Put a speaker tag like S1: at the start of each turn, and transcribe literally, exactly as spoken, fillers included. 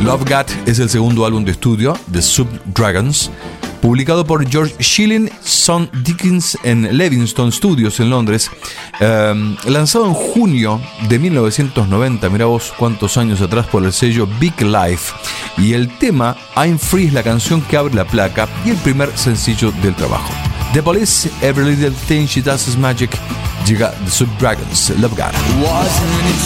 S1: Love Gat es el segundo álbum de estudio de Subdragons, publicado por George Schilling, Son Dickens en Levingston Studios en Londres, eh, lanzado en junio de mil novecientos noventa, mirá vos cuántos años atrás, por el sello Big Life, y el tema I'm Free es la canción que abre la placa y el primer sencillo del trabajo. The Police, Every Little Thing She Does Is Magic, llega The Subdragons, Love Gat.
S2: Wasn't it